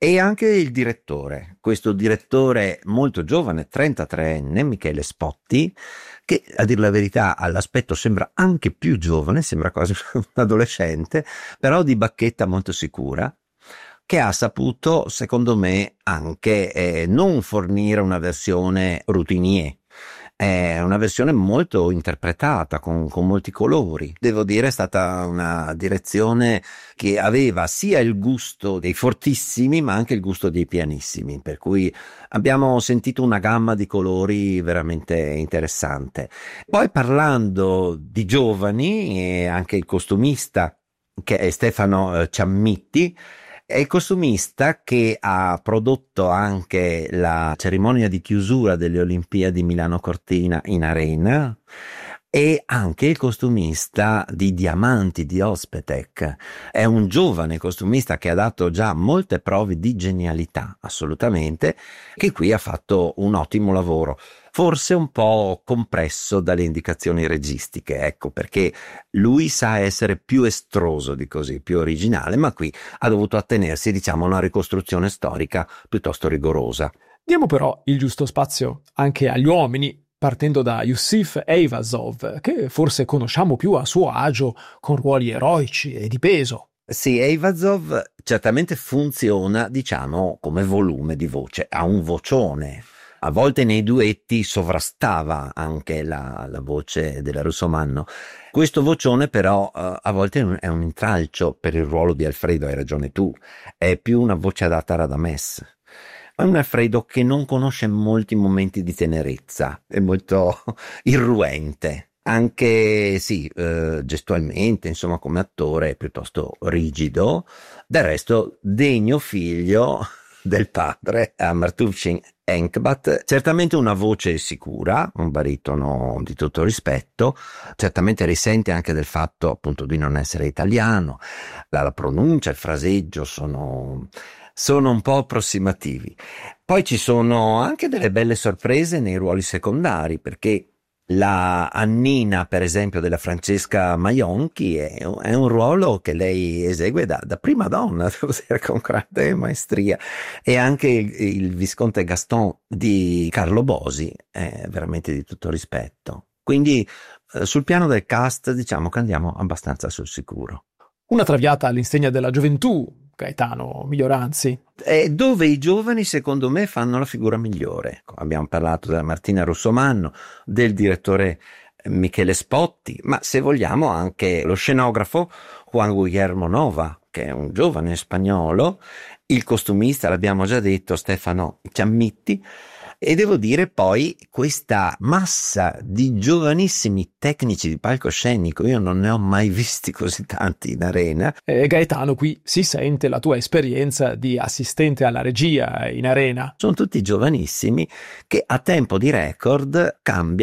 E anche il direttore, questo direttore molto giovane, 33enne, Michele Spotti, che a dir la verità all'aspetto sembra anche più giovane, sembra quasi un adolescente, però di bacchetta molto sicura, che ha saputo, secondo me, anche non fornire una versione routinier. È una versione molto interpretata, con molti colori. Devo dire, è stata una direzione che aveva sia il gusto dei fortissimi, ma anche il gusto dei pianissimi, per cui abbiamo sentito una gamma di colori veramente interessante. Poi parlando di giovani, anche il costumista, che è Stefano Ciammitti, è il costumista che ha prodotto anche la cerimonia di chiusura delle Olimpiadi Milano Cortina in Arena e anche il costumista di Diamanti di Ospetec. È un giovane costumista che ha dato già molte prove di genialità, assolutamente, che qui ha fatto un ottimo lavoro. Forse un po' compresso dalle indicazioni registiche, ecco, perché lui sa essere più estroso di così, più originale, ma qui ha dovuto attenersi, diciamo, a una ricostruzione storica piuttosto rigorosa. Diamo però il giusto spazio anche agli uomini, partendo da Yusif Eyvazov, che forse conosciamo più a suo agio con ruoli eroici e di peso. Sì, Eyvazov certamente funziona, diciamo, come volume di voce, ha un vocione. A volte nei duetti sovrastava anche la voce della Russomanno. Questo vocione però a volte è un intralcio per il ruolo di Alfredo, hai ragione tu, è più una voce adatta a Radames. È un Alfredo che non conosce molti momenti di tenerezza, è molto irruente. Anche sì, gestualmente, insomma, come attore è piuttosto rigido, del resto degno figlio del padre, Martuchin Enkbat, certamente una voce sicura, un baritono di tutto rispetto, certamente risente anche del fatto appunto di non essere italiano, la pronuncia, il fraseggio sono un po' approssimativi. Poi ci sono anche delle belle sorprese nei ruoli secondari, perché la Annina, per esempio, della Francesca Maionchi è un ruolo che lei esegue da prima donna, devo dire, con grande maestria. E anche il Visconte Gaston di Carlo Bosi è veramente di tutto rispetto. Quindi sul piano del cast diciamo che andiamo abbastanza sul sicuro. Una traviata all'insegna della gioventù, Gaetano Miglioranzi. Dove i giovani secondo me fanno la figura migliore. Abbiamo parlato della Martina Russomanno, del direttore Michele Spotti, ma se vogliamo anche lo scenografo Juan Guillermo Nova, che è un giovane spagnolo, il costumista, l'abbiamo già detto, Stefano Ciammitti, e devo dire poi questa massa di giovanissimi tecnici di palcoscenico, io non ne ho mai visti così tanti in Arena. Gaetano, qui si sente la tua esperienza di assistente alla regia in Arena. Sono tutti giovanissimi che a tempo di record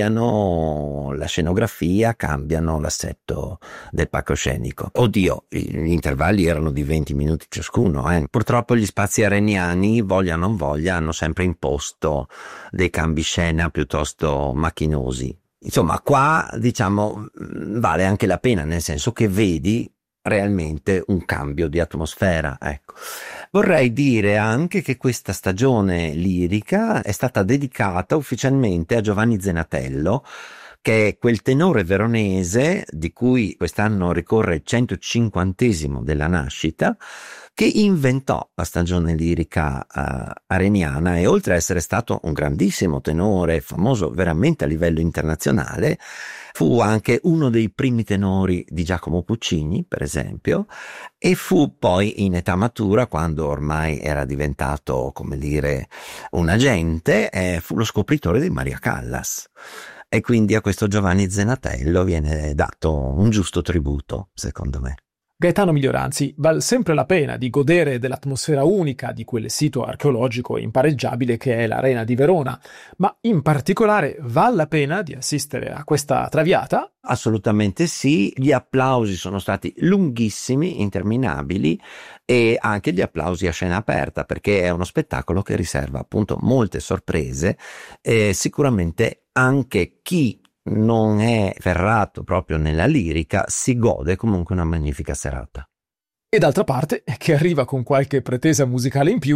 cambiano la scenografia, cambiano l'assetto del palcoscenico. Oddio, gli intervalli erano di 20 minuti ciascuno. Purtroppo gli spazi areniani, voglia o non voglia, hanno sempre imposto dei cambi scena piuttosto macchinosi. Insomma, qua diciamo vale anche la pena, nel senso che vedi realmente un cambio di atmosfera, ecco. Vorrei dire anche che questa stagione lirica è stata dedicata ufficialmente a Giovanni Zenatello, che è quel tenore veronese di cui quest'anno ricorre il 150° della nascita, che inventò la stagione lirica areniana e oltre a essere stato un grandissimo tenore, famoso veramente a livello internazionale, fu anche uno dei primi tenori di Giacomo Puccini, per esempio, e fu poi in età matura, quando ormai era diventato, come dire, un agente, fu lo scopritore di Maria Callas. E quindi a questo Giovanni Zenatello viene dato un giusto tributo, secondo me. Gaetano Miglioranzi, val sempre la pena di godere dell'atmosfera unica di quel sito archeologico impareggiabile che è l'Arena di Verona, ma in particolare vale la pena di assistere a questa traviata? Assolutamente sì, gli applausi sono stati lunghissimi, interminabili, e anche gli applausi a scena aperta, perché è uno spettacolo che riserva appunto molte sorprese, e sicuramente anche chi non è ferrato proprio nella lirica si gode comunque una magnifica serata. E d'altra parte, che arriva con qualche pretesa musicale in più,